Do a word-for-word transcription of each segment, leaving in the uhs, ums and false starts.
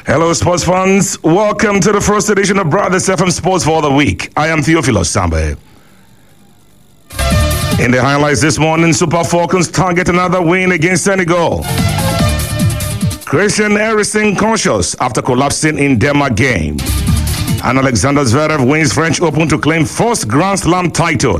Hello, sports fans. Welcome to the first edition of Brothers F M Sports for the week. I am Theophilus Sambe. In the highlights this morning, Super Falcons target another win against Senegal. Christian Eriksen conscious after collapsing in Denmark game. And Alexander Zverev wins French Open to claim first Grand Slam title.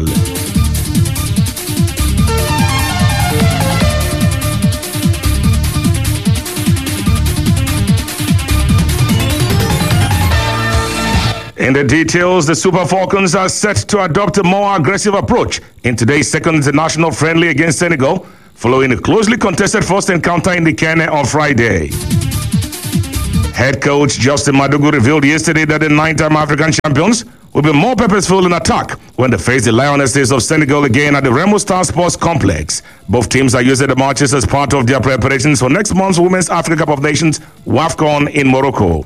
In the details, the Super Falcons are set to adopt a more aggressive approach in today's second international friendly against Senegal, following a closely contested first encounter in the Kenya on Friday. Head coach Justin Madugu revealed yesterday that the nine-time African champions will be more purposeful in attack when they face the Lionesses of Senegal again at the Remo Star Sports Complex. Both teams are using the matches as part of their preparations for next month's Women's Africa Cup of Nations WAFCON in Morocco.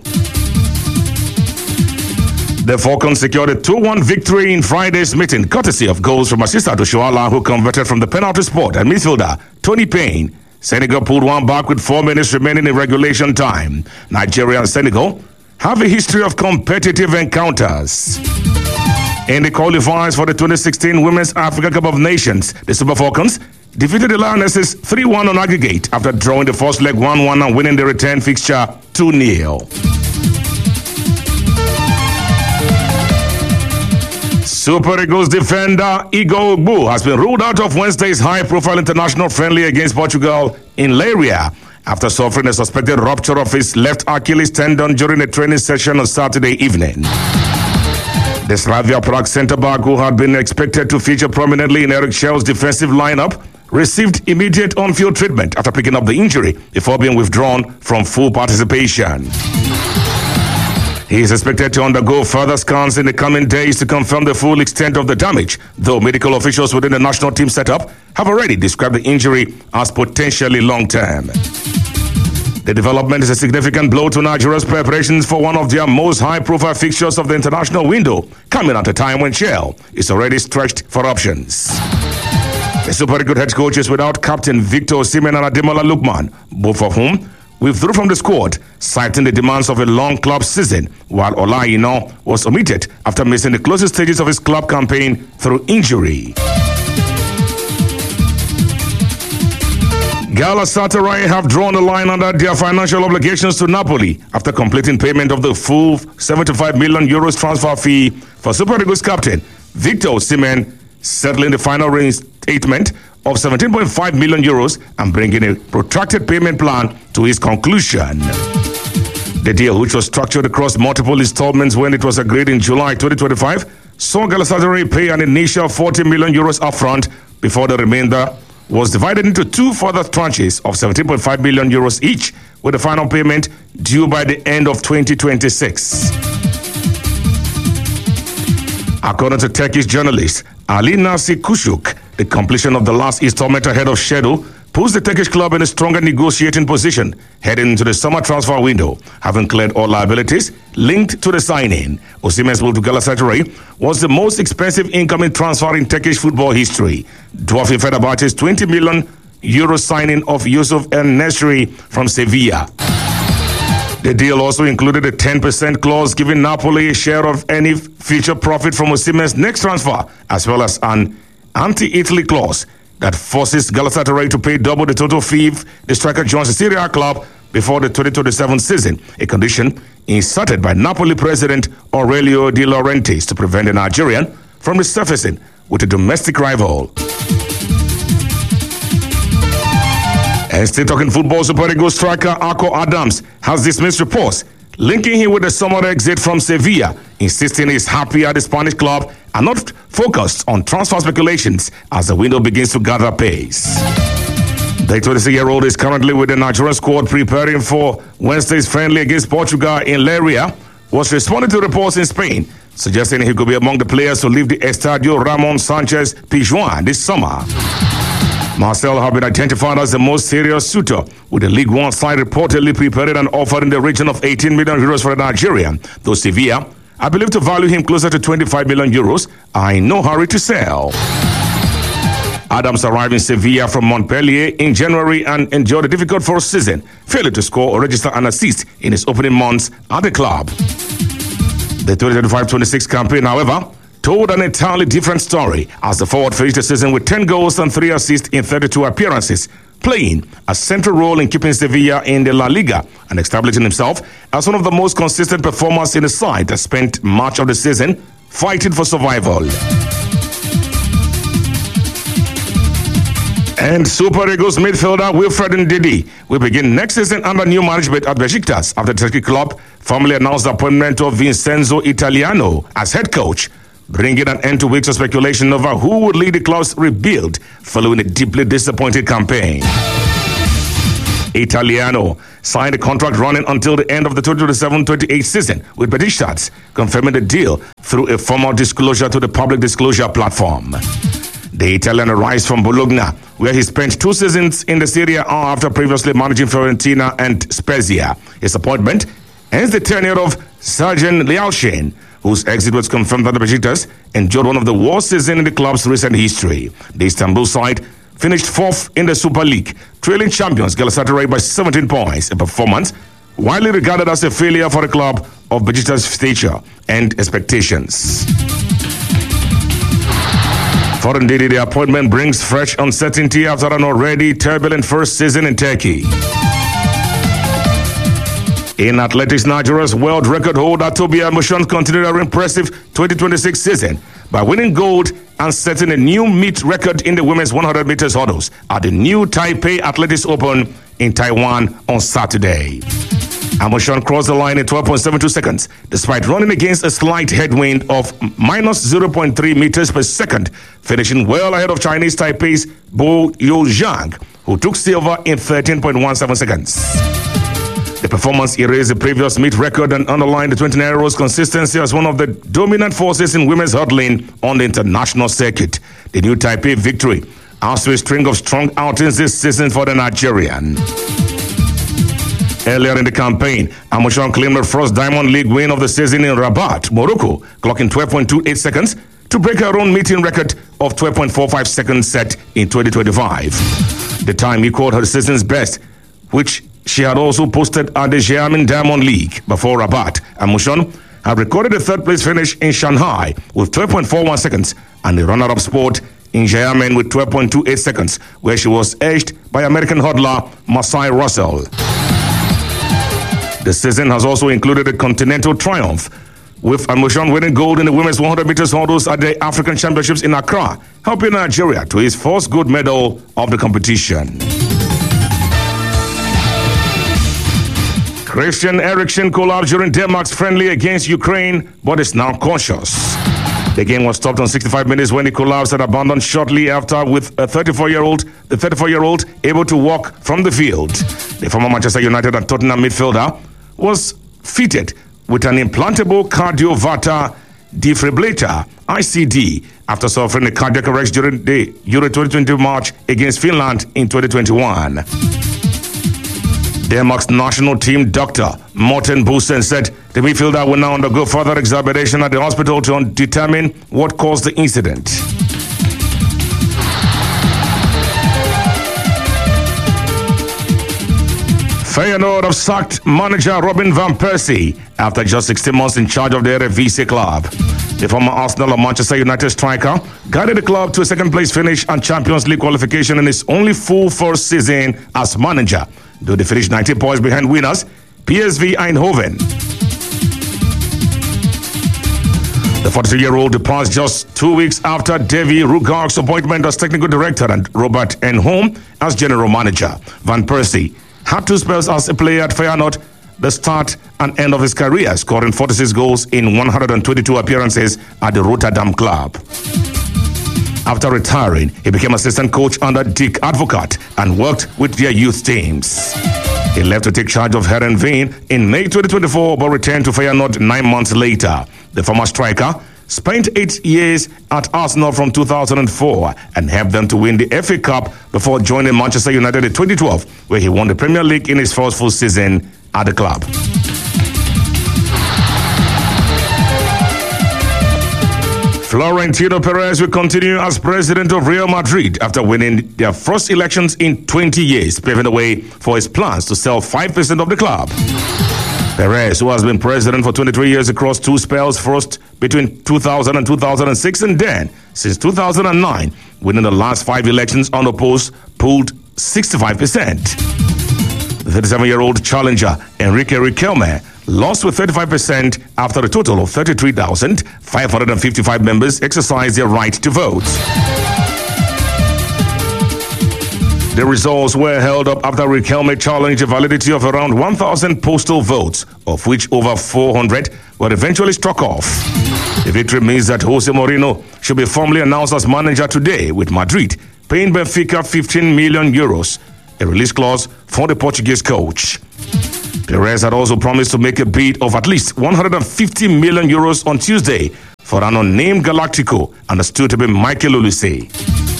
The Falcons secured a two one victory in Friday's meeting, courtesy of goals from Asisa Doshoala, who converted from the penalty spot, and midfielder Tony Payne. Senegal pulled one back with four minutes remaining in regulation time. Nigeria and Senegal have a history of competitive encounters. In the qualifiers for the twenty sixteen Women's Africa Cup of Nations, the Super Falcons defeated the Lionesses three one on aggregate after drawing the first leg one one and winning the return fixture two nil. Super Eagles defender Igor Ogbu has been ruled out of Wednesday's high-profile international friendly against Portugal in Leiria after suffering a suspected rupture of his left Achilles tendon during a training session on Saturday evening. The Slavia Prague centre-back, who had been expected to feature prominently in Eric Schell's defensive lineup, received immediate on-field treatment after picking up the injury before being withdrawn from full participation. He is expected to undergo further scans in the coming days to confirm the full extent of the damage, though medical officials within the national team setup have already described the injury as potentially long-term. The development is a significant blow to Nigeria's preparations for one of their most high-profile fixtures of the international window, coming at a time when Shell is already stretched for options. The Super Eagles head coach is without captain Victor Osimhen and Ademola Lookman, both of whom withdrew from the squad, citing the demands of a long club season, while Ola Aina was omitted after missing the closest stages of his club campaign through injury. Galatasaray have drawn a line under their financial obligations to Napoli after completing payment of the full seventy-five million euros transfer fee for Super Eagles captain Victor Osimhen, settling the final reinstatement of seventeen point five million euros and bringing a protracted payment plan to its conclusion. The deal, which was structured across multiple installments when it was agreed in July twenty twenty-five, saw Galatasaray pay an initial forty million euros upfront before the remainder was divided into two further tranches of seventeen point five million euros each, with the final payment due by the end of twenty twenty-six. According to Turkish journalist Ali Nasi Kushuk, the completion of the last installment ahead of schedule puts the Turkish club in a stronger negotiating position heading into the summer transfer window, having cleared all liabilities linked to the signing. Osimhen's move to Galatasaray was the most expensive incoming transfer in Turkish football history, dwarfing Fenerbahce's twenty million euro signing of Yusuf El-Nesri from Sevilla. The deal also included a ten percent clause giving Napoli a share of any future profit from Osimhen's next transfer, as well as an anti-Italy clause that forces Galatasaray to pay double the total fee if the striker joins the Serie A club before the twenty twenty-seven season, a condition inserted by Napoli president Aurelio De Laurentiis to prevent the Nigerian from resurfacing with a domestic rival. And still talking football, Super Eagles striker Akko Adams has dismissed reports linking him with the summer exit from Sevilla, insisting he's happy at the Spanish club and not focused on transfer speculations as the window begins to gather pace. The twenty-six-year-old is currently with the Nigerian squad preparing for Wednesday's friendly against Portugal in Leiria, was responding to reports in Spain, suggesting he could be among the players to leave the Estadio Ramon Sanchez Pizjuan this summer. Marcel had been identified as the most serious suitor, with the League One side reportedly preparing an offer in the region of eighteen million euros for the Nigerian, though Sevilla are believed to value him closer to twenty-five million euros, are in no hurry to sell. Adams arrived in Sevilla from Montpellier in January and enjoyed a difficult first season, failing to score or register an assist in his opening months at the club. The twenty twenty-five twenty-six campaign, however, told an entirely different story as the forward finished the season with ten goals and three assists in thirty-two appearances, playing a central role in keeping Sevilla in the La Liga and establishing himself as one of the most consistent performers in the side that spent much of the season fighting for survival. And Super Eagles midfielder Wilfred Ndidi will begin next season under new management at Besiktas after the Turkey club formally announced the appointment of Vincenzo Italiano as head coach, bringing an end to weeks of speculation over who would lead the club's rebuild following a deeply disappointed campaign. Italiano signed a contract running until the end of the twenty twenty-seven twenty-eight season with Besiktas, confirming the deal through a formal disclosure to the public disclosure platform. The Italian arrives from Bologna, where he spent two seasons in the Serie A after previously managing Fiorentina and Spezia. His appointment ends the tenure of Sergen Yalchin, whose exit was confirmed that the Besiktas endured one of the worst seasons in the club's recent history. The Istanbul side finished fourth in the Super League, trailing champions Galatasaray by seventeen points, a performance widely regarded as a failure for the club of Besiktas' stature and expectations. For Ndidi, the appointment brings fresh uncertainty after an already turbulent first season in Turkey. In athletics, Nigeria's world record holder Tobi Amusan continued her impressive twenty twenty-six season by winning gold and setting a new meet record in the women's one hundred meters hurdles at the new Taipei Athletics Open in Taiwan on Saturday. Amusan crossed the line in twelve point seven two seconds, despite running against a slight headwind of minus zero point three meters per second, finishing well ahead of Chinese Taipei's Bo Yuzhang, who took silver in thirteen point one seven seconds. The performance erased the previous meet record and underlined the twenty-year-old's consistency as one of the dominant forces in women's hurdling on the international circuit. The new Taipei victory adds to a string of strong outings this season for the Nigerian. Earlier in the campaign, Amusan claimed the first Diamond League win of the season in Rabat, Morocco, clocking twelve point two eight seconds to break her own meeting record of twelve point four five seconds set in twenty twenty-five. The time equaled her season's best, which she had also posted at the Xiamen Diamond League before Rabat. Amusan had recorded a third-place finish in Shanghai with twelve point four one seconds and the runner-up spot in Xiamen with twelve point two eight seconds, where she was edged by American hurdler Masai Russell. The season has also included a continental triumph, with Amusan winning gold in the women's one hundred meters hurdles at the African Championships in Accra, helping Nigeria to its first gold medal of the competition. Christian Eriksen collapsed during Denmark's friendly against Ukraine, but is now conscious. The game was stopped on sixty-five minutes when he collapsed and abandoned shortly after, with a thirty-four-year-old, the thirty-four-year-old able to walk from the field. The former Manchester United and Tottenham midfielder was fitted with an implantable cardiovascular defibrillator, I C D, after suffering a cardiac arrest during the Euro twenty twenty match against Finland in twenty twenty-one. Denmark's national team doctor, Morten Bussen, said the midfielder will now undergo further examination at the hospital to determine what caused the incident. Feyenoord have sacked manager Robin van Persie after just sixteen months in charge of the Eredivisie club. The former Arsenal and Manchester United striker guided the club to a second-place finish and Champions League qualification in his only full first season as manager, though they finished ninety points behind winners P S V Eindhoven. The forty-two-year-old departs just two weeks after Davy Rugark's appointment as technical director and Robert Enholm as general manager. Van Persie had two spells as a player at Feyenoord, the start and end of his career, scoring forty-six goals in one hundred twenty-two appearances at the Rotterdam club. After retiring, he became assistant coach under Dick Advocaat and worked with their youth teams. He left to take charge of Heerenveen in May twenty twenty-four, but returned to Feyenoord nine months later. The former striker spent eight years at Arsenal from two thousand four and helped them to win the F A Cup before joining Manchester United in twenty twelve, where he won the Premier League in his first full season at the club. Florentino Perez will continue as president of Real Madrid after winning their first elections in twenty years, paving the way for his plans to sell five percent of the club. Perez, who has been president for twenty-three years across two spells, first between two thousand and two thousand six, and then since two thousand nine, winning the last five elections unopposed, pulled sixty-five percent. The thirty-seven-year-old challenger, Enrique Riquelme, lost with thirty-five percent after a total of thirty-three thousand five hundred fifty-five members exercised their right to vote. The results were held up after Riquelme challenged the validity of around one thousand postal votes, of which over four hundred were eventually struck off. The victory means that Jose Mourinho should be formally announced as manager today, with Madrid paying Benfica fifteen million euros, a release clause for the Portuguese coach. Perez had also promised to make a bid of at least one hundred fifty million euros on Tuesday for an unnamed Galactico, understood to be Michael Olise.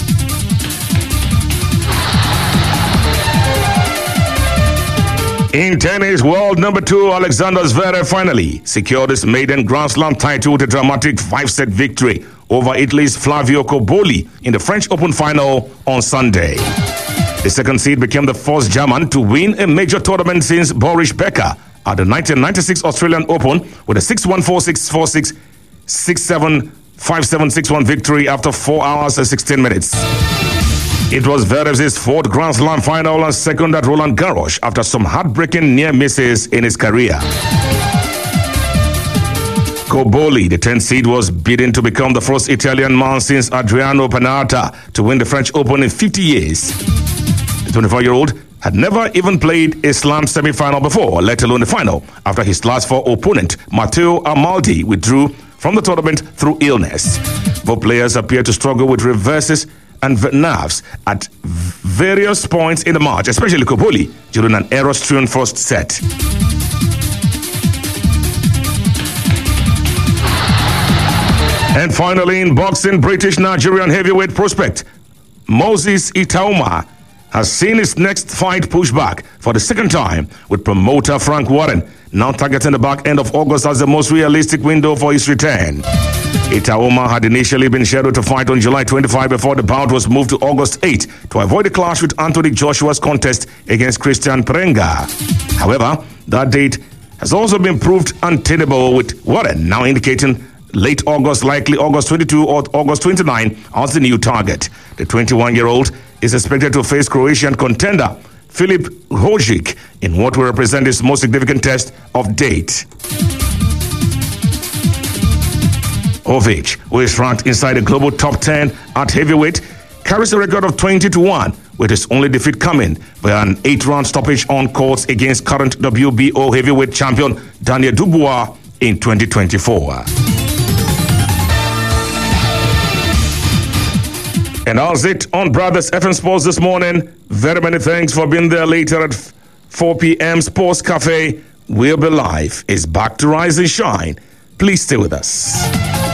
In tennis, world number two Alexander Zverev finally secured his maiden Grand Slam title with a dramatic five-set victory over Italy's Flavio Cobolli in the French Open final on Sunday. The second seed became the first German to win a major tournament since Boris Becker at the nineteen ninety-six Australian Open with a six one, four six, four six, six seven, five seven, six one victory after four hours and sixteen minutes. It was Zverev's fourth Grand Slam final and second at Roland Garros after some heartbreaking near misses in his career. Cobolli, the tenth seed, was bidden to become the first Italian man since Adriano Panatta to win the French Open in fifty years. The twenty-four-year-old had never even played a slam semi-final before, let alone the final, after his last four opponent, Matteo Amaldi, withdrew from the tournament through illness. Both players appear to struggle with reverses and nerves at various points in the match, especially Cobolli, during an error-strewn first set. And finally, in boxing, British-Nigerian heavyweight prospect Moses Itauma has seen his next fight pushed back for the second time, with promoter Frank Warren now targeting the back end of August as the most realistic window for his return. Itauma had initially been scheduled to fight on July twenty-fifth before the bout was moved to August eighth to avoid a clash with Anthony Joshua's contest against Christian Prenga. However, that date has also been proved untenable, with Warren now indicating late August, likely August twenty-second or August twenty-ninth as the new target. The twenty-one-year-old is expected to face Croatian contender Filip Hojic in what will represent his most significant test of date. Hojic, who is ranked inside the global top ten at heavyweight, carries a record of twenty to one, with his only defeat coming by an eight-round stoppage on courts against current W B O heavyweight champion Daniel Dubois in twenty twenty-four. And that's it on Brothers F M Sports this morning. Very many thanks for being there. Later at four p.m. Sports Cafe, We'll Be Live is back to rise and shine. Please stay with us.